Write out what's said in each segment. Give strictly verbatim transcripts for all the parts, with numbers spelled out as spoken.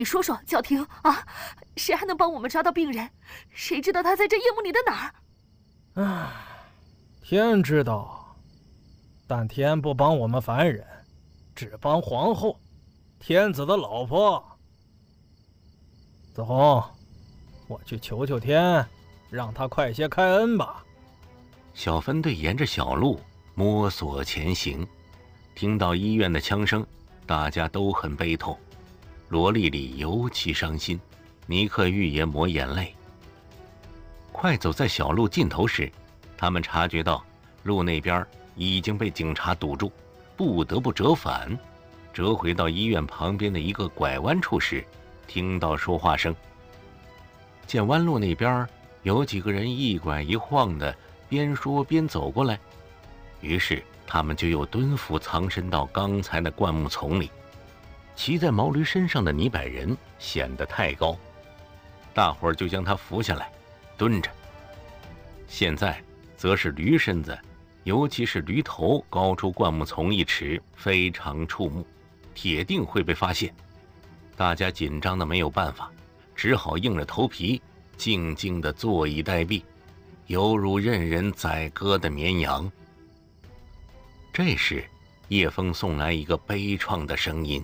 你说说，教廷啊，谁还能帮我们抓到病人？谁知道他在这夜幕里的哪儿？ 唉，天知道，但天不帮我们凡人，只帮皇后，天子的老婆。子红，我去求求天，让他快些开恩吧。 小分队沿着小路摸索前行，听到医院的枪声，大家都很悲痛。罗丽丽尤其伤心，尼克玉也抹眼泪。快走在小路尽头时，他们察觉到路那边已经被警察堵住，不得不折返。折回到医院旁边的一个拐弯处时，听到说话声。见弯路那边有几个人一拐一晃的，边说边走过来，于是他们就又蹲伏藏身到刚才的灌木丛里。骑在毛驴身上的泥百人显得太高，大伙儿就将他扶下来，蹲着。现在则是驴身子，尤其是驴头高出灌木丛一尺，非常触目，铁定会被发现。大家紧张的没有办法，只好硬着头皮静静地坐以待毙，犹如任人宰割的绵羊。这时叶枫送来一个悲怆的声音：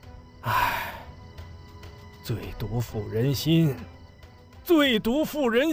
唉，最毒妇人心，最毒妇人